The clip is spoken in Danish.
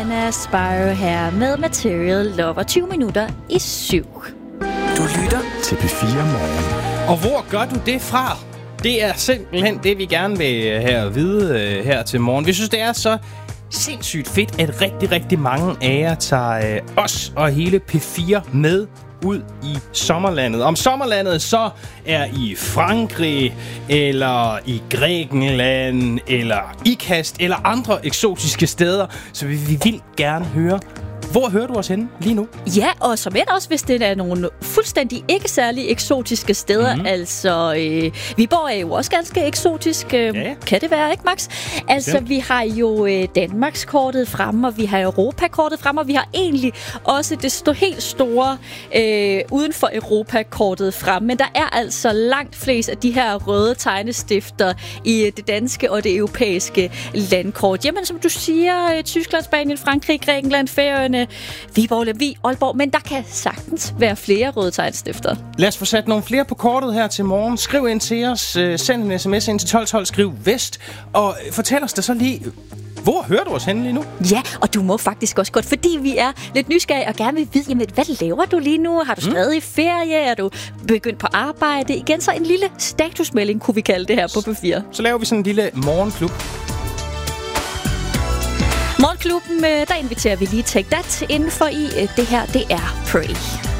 Joanna Spyro her med Material Lover 20 minutter i 7. Du lytter til P4 Morgen. Og hvor gør du det fra? Det er simpelthen det, vi gerne vil have at vide her til morgen. Vi synes, det er så sindssygt fedt, at rigtig, rigtig mange af jer tager os og hele P4 med ud i sommerlandet. Om sommerlandet så er i Frankrig, eller i Grækenland, eller Ikast, eller andre eksotiske steder. Så vi vil gerne høre, hvor hører du os henne lige nu? Ja, og som end også, hvis det er nogle fuldstændig ikke særlig eksotiske steder. Altså, Viborg er jo også ganske eksotisk. Kan det være, ikke Max? Altså, vi har jo Danmarkskortet fremme, og vi har Europakortet fremme, og vi har egentlig også det helt store uden for Europakortet fremme. Men der er altså langt flest af de her røde tegnestifter i det danske og det europæiske landkort. Jamen, som du siger, Tyskland, Spanien, Frankrig, Grækenland, Færøerne, Viborg, Lemvig, Aalborg, men der kan sagtens være flere røde tegnstifter. Lad os få sat nogle flere på kortet her til morgen. Skriv ind til os, send en sms ind til 1212, skriv Vest, og fortæl os da så lige, hvor hører du os henne lige nu? Ja, og du må faktisk også godt, fordi vi er lidt nysgerrige og gerne vil vide, jamen, hvad laver du lige nu? Har du stadig ferie? Er du begyndt på arbejde? Igen, så en lille statusmelding, kunne vi kalde det her på P4. Så laver vi sådan en lille morgenklub. Morgenklubben, der inviterer vi lige Take That indenfor i. Det her, det er Pray.